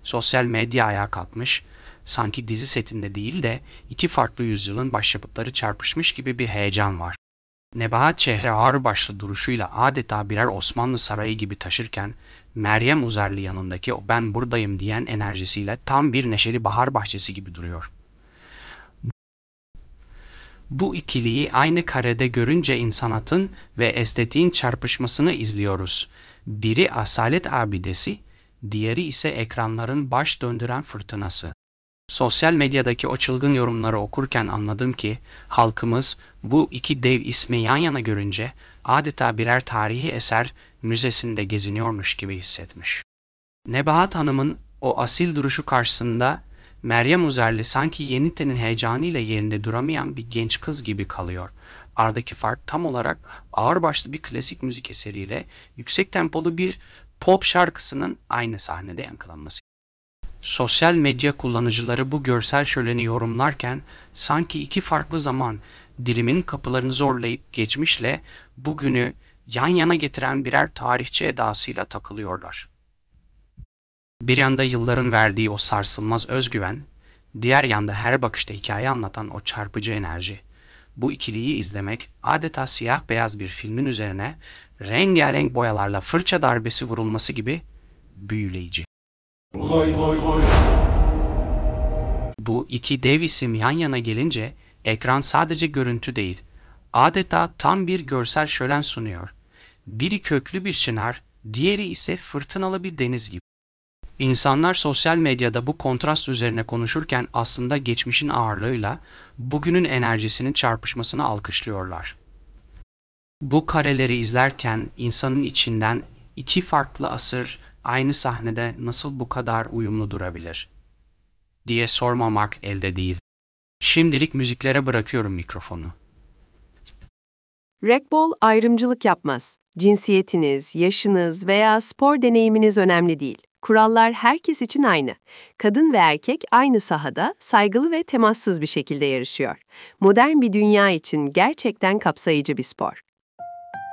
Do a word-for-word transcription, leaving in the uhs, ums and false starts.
Sosyal medya ayağa kalkmış, sanki dizi setinde değil de iki farklı yüzyılın başyapıtları çarpışmış gibi bir heyecan var. Nebahat şehre ağırbaşlı duruşuyla adeta birer Osmanlı sarayı gibi taşırken, Meryem Uzerli yanındaki o ben buradayım diyen enerjisiyle tam bir neşeli bahar bahçesi gibi duruyor. Bu ikiliyi aynı karede görünce insanatın ve estetiğin çarpışmasını izliyoruz. Biri asalet abidesi, diğeri ise ekranların baş döndüren fırtınası. Sosyal medyadaki o çılgın yorumları okurken anladım ki halkımız bu iki dev ismi yan yana görünce adeta birer tarihi eser müzesinde geziniyormuş gibi hissetmiş. Nebahat Hanım'ın o asil duruşu karşısında Meryem Uzerli sanki Yenite'nin heyecanıyla yerinde duramayan bir genç kız gibi kalıyor. Aradaki fark tam olarak ağırbaşlı bir klasik müzik eseriyle yüksek tempolu bir pop şarkısının aynı sahnede yankılanması. Sosyal medya kullanıcıları bu görsel şöleni yorumlarken sanki iki farklı zaman dilimin kapılarını zorlayıp geçmişle bugünü yan yana getiren birer tarihçi edasıyla takılıyorlar. Bir yanda yılların verdiği o sarsılmaz özgüven, diğer yanda her bakışta hikaye anlatan o çarpıcı enerji. Bu ikiliyi izlemek adeta siyah beyaz bir filmin üzerine rengarenk boyalarla fırça darbesi vurulması gibi büyüleyici. Oy oy oy. Bu iki dev isim yan yana gelince ekran sadece görüntü değil, adeta tam bir görsel şölen sunuyor. Biri köklü bir çınar, diğeri ise fırtınalı bir deniz gibi. İnsanlar sosyal medyada bu kontrast üzerine konuşurken aslında geçmişin ağırlığıyla bugünün enerjisinin çarpışmasını alkışlıyorlar. Bu kareleri izlerken insanın içinden iki farklı asır aynı sahnede nasıl bu kadar uyumlu durabilir diye sormamak elde değil. Şimdilik müziklere bırakıyorum mikrofonu. Rec Ball ayrımcılık yapmaz. Cinsiyetiniz, yaşınız veya spor deneyiminiz önemli değil. Kurallar herkes için aynı. Kadın ve erkek aynı sahada saygılı ve temassız bir şekilde yarışıyor. Modern bir dünya için gerçekten kapsayıcı bir spor.